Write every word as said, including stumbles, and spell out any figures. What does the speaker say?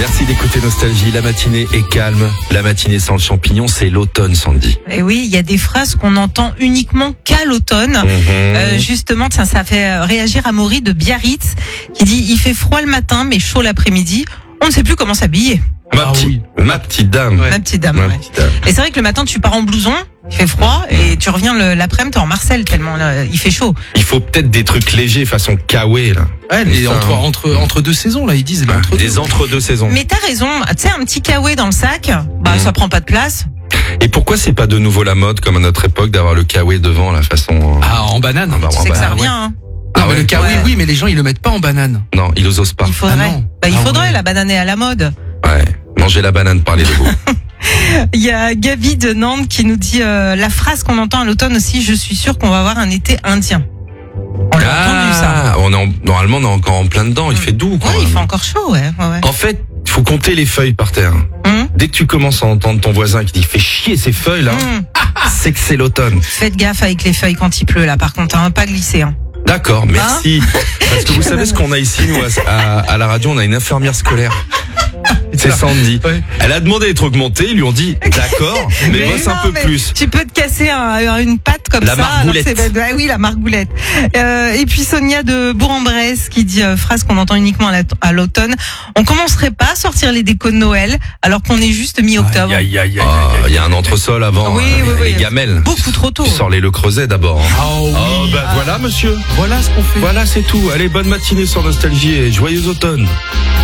Merci d'écouter Nostalgie. La matinée est calme. La matinée sans le champignon, c'est l'automne, Sandy. Et oui, il y a des phrases qu'on entend uniquement qu'à l'automne. Mmh. Euh, justement, ça, ça fait réagir Amaury de Biarritz qui dit « Il fait froid le matin, mais chaud l'après-midi. On ne sait plus comment s'habiller. » Ma, Ah petite, oui. ma petite dame. Ouais. Ma petite dame. Ma ouais. petite dame. Et c'est vrai que le matin, tu pars en blouson, il fait froid, et tu reviens le, l'après-midi, t'es en Marcel tellement là, il fait chaud. Il faut peut-être des trucs légers façon kawaii, là. Ouais, les Ça, entre, hein. entre, entre deux saisons, là, ils disent. Les entre Des entre-deux saisons. Mais t'as raison, tu sais, un petit kawaii dans le sac, bah Mmh. ça prend pas de place. Et pourquoi c'est pas de nouveau la mode, comme à notre époque, d'avoir le kawaii devant, la façon... euh, Ah, en banane. Ah, bah, Tu en sais que ça banane, revient, ouais. hein. Non, Ah mais ouais. le kawaii, Ouais. oui, mais les gens, ils le mettent pas en banane. Non, ils osent pas. Il faudrait. Ah non. Bah, il Ah faudrait, ouais. la banane est à la mode. Ouais. Manger la banane, parler de goût. Il y a Gabi de Nantes qui nous dit euh, la phrase qu'on entend à l'automne aussi, je suis sûr qu'on va avoir un été indien. On l'a entendu ça. on est en- normalement, on est encore en plein dedans. Il fait doux, quoi. Ouais, il fait encore chaud, ouais. ouais, ouais. En fait, il faut compter les feuilles par terre. Hum, Dès que tu commences à entendre ton voisin qui dit « Fais chier ces feuilles-là hum. », c'est que c'est l'automne. Faites gaffe avec les feuilles quand il pleut, là, par contre, hein, pas glisser. Hein. D'accord, merci. Parce que vous savez ce qu'on a ici, nous, à, à- à la radio, on a une infirmière scolaire. C'est Sandy. Ouais. Elle a demandé d'être augmentée, ils lui ont dit « D'accord, mais, bosse un non, peu mais plus ». Tu peux te casser un- une patte comme La ça. alors margoulette. que c'est- ah oui, la margoulette. Euh, et puis Sonia de Bourg-en-Bresse qui dit euh, phrase qu'on entend uniquement à la- à l'automne. On commencerait pas à sortir les décos de Noël alors qu'on est juste mi-octobre. Aïe, aïe, aïe, aïe, Ah, aïe, Il aïe. y a un entresol avant, Oui, euh, oui, oui. les gamelles. Beaucoup trop tôt. Tu sors les Le Creuset d'abord. hein. Ah oui. Oh, bah voilà, monsieur. Voilà ce qu'on fait. Voilà, c'est tout. Allez, bonne matinée sur Nostalgie et joyeux automne.